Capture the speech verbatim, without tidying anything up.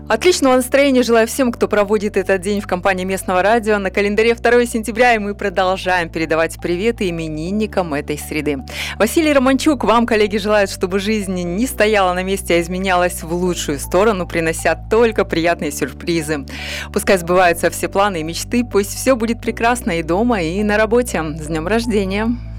Отличного настроения желаю всем, кто проводит этот день в компании местного радио. На календаре второго сентября, и мы продолжаем передавать приветы именинникам этой среды. Василий Романчук, вам, коллеги, желает, чтобы жизнь не стояла на месте, а изменялась в лучшую сторону, принося только приятные сюрпризы. Пускай сбываются все планы и мечты, пусть все будет прекрасно и дома, и на работе. С днем рождения!